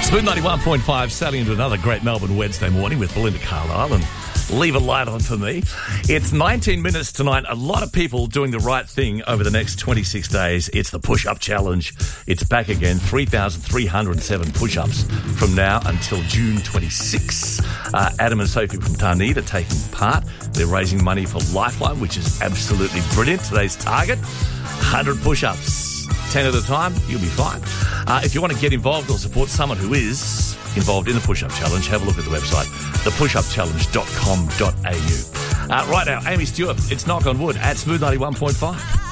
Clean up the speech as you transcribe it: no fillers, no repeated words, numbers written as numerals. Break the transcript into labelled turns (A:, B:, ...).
A: Smooth 91.5, sailing into another great Melbourne Wednesday morning with Belinda Carlisle and Leave a Light On For Me. It's 19 minutes tonight. A lot of people doing the right thing over the next 26 days. It's the Push-Up Challenge. It's back again, 3,307 push-ups from now until June 26. Adam and Sophie from Tarneit are taking part. They're raising money for Lifeline, which is absolutely brilliant. Today's target, 100 push-ups. 10 at a time, you'll be fine. If you want to get involved or support someone who is involved in the Push-Up Challenge, have a look at the website, thepushupchallenge.com.au. Right now, Amy Stewart, it's Knock on Wood at Smooth 91.5.